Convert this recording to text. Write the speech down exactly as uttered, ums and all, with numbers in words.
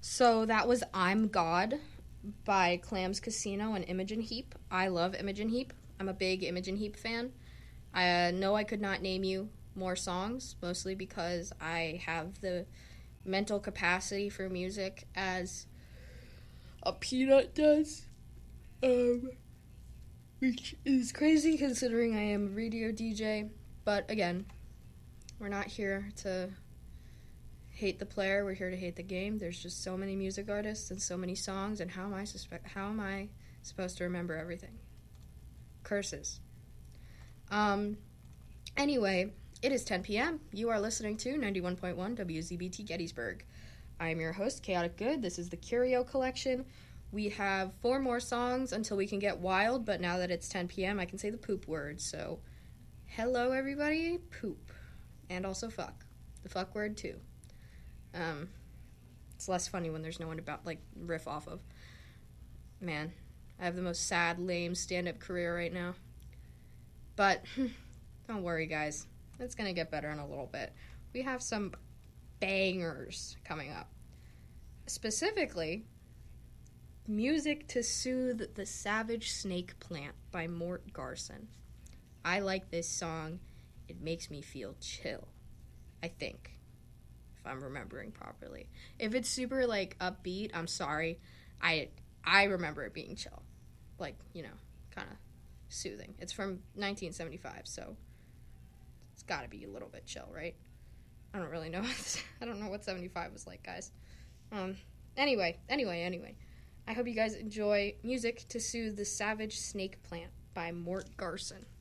So that was I'm God by Clams Casino and Imogen Heap. I love Imogen Heap. I'm a big Imogen Heap fan. I uh, know I could not name you more songs, mostly because I have the mental capacity for music as a peanut does. Um, which is crazy considering I am a radio D J. But again, we're not here to hate the player, we're here to hate the game. There's just so many music artists and so many songs, and how am I suspe- how am I supposed to remember everything? Curses. Um, anyway, it is ten p.m. You are listening to ninety-one point one W Z B T Gettysburg. I am your host, Chaotic Good. This is the Curio Collection. We have four more songs until we can get wild, but now that it's ten p.m., I can say the poop word. So, hello, everybody, poop. And also fuck. The fuck word, too. Um, it's less funny when there's no one to, about, like, riff off of. Man, I have the most sad, lame stand-up career right now. But, don't worry, guys. It's gonna get better in a little bit. We have some bangers coming up. Specifically, Music to Soothe the Savage Snake Plant by Mort Garson. I like this song. It makes me feel chill, I think. If I'm remembering properly. If it's super, like, upbeat, I'm sorry. I I remember it being chill. Like, you know, kind of soothing. It's from nineteen seventy-five, so it's gotta be a little bit chill, right? I don't really know. I don't know what seventy-five was like, guys. Um, anyway, anyway, anyway. I hope you guys enjoy Music to Soothe the Savage Snake Plant by Mort Garson.